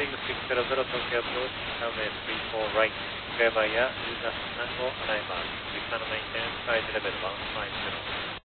Heading 600 Tokyo approach, runway 34 right. Clear by air, use as tango, arrive at. Return maintenance, flight level 150.